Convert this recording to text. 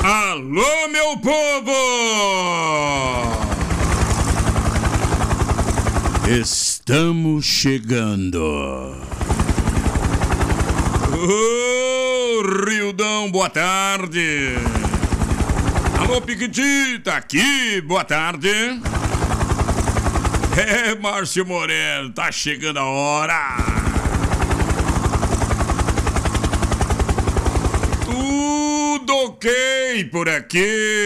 Alô, meu povo! Estamos chegando. Ô, Rildão, boa tarde. Alô, Piquitita, aqui, boa tarde. É, Márcio Moreno, tá chegando a hora. Tudo ok por aqui.